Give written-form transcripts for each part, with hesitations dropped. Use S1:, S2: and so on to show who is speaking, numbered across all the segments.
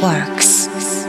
S1: Works。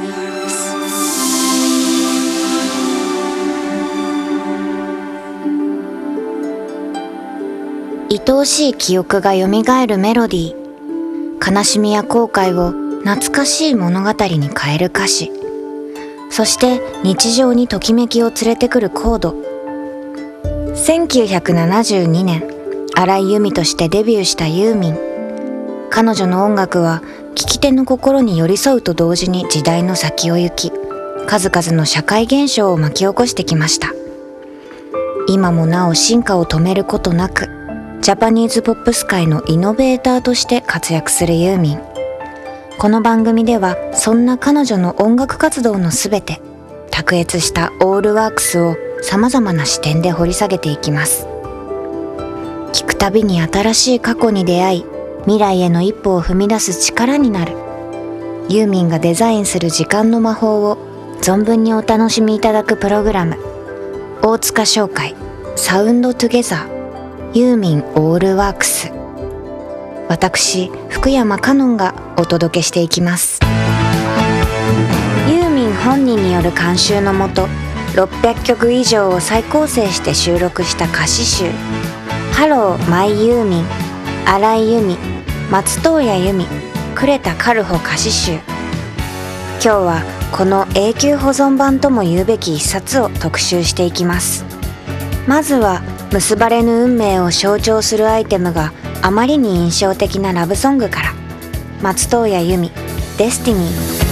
S1: 愛おしい記憶がよみがえるメロディー、悲しみや後悔を懐かしい物語に変える歌詞、そして日常にときめきを連れてくるコード。1972年、荒井由実としてデビューしたユーミン。彼女の音楽は聴き手の心に寄り添うと同時に時代の先を行き、数々の社会現象を巻き起こしてきました。今もなお進化を止めることなく、ジャパニーズポップス界のイノベーターとして活躍するユーミン。この番組ではそんな彼女の音楽活動のすべて、卓越したオールワークスを様々な視点で掘り下げていきます。聞くたびに新しい過去に出会い、未来への一歩を踏み出す力になる。ユーミンがデザインする時間の魔法を存分にお楽しみいただくプログラム、大塚商会サウンドトゥゲザーユーミンオールワークス。私福山香音がお届けしていきます。ユーミン本人による監修のもと、600曲以上を再構成して収録した歌詞集、ハローマイユーミン、荒井由実、松任谷由実、呉田軽穂歌詞集。今日はこの永久保存版とも言うべき一冊を特集していきます。まずは結ばれぬ運命を象徴するアイテムがあまりに印象的なラブソングから。松任谷由実、デスティニー。